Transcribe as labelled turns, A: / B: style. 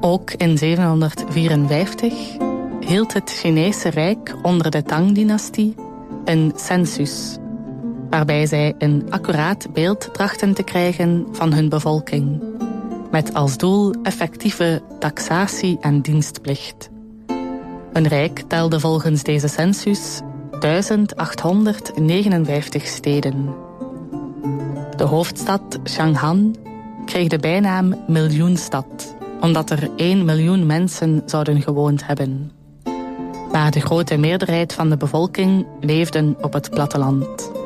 A: Ook in 754 hield het Chinese Rijk onder de Tang-dynastie een census, waarbij zij een accuraat beeld trachten te krijgen van hun bevolking, met als doel effectieve taxatie en dienstplicht. Hun rijk telde volgens deze census 1859 steden. De hoofdstad Chang'an kreeg de bijnaam Miljoenstad, omdat er 1 miljoen mensen zouden gewoond hebben. Maar de grote meerderheid van de bevolking leefden op het platteland.